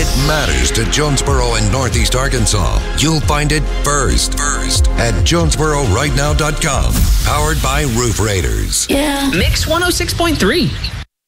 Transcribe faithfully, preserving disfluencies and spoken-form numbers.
it matters to Jonesboro and Northeast Arkansas, you'll find it first, first at Jonesboro Right Now dot com. Powered by Roof Raiders. Yeah. Mix one oh six point three.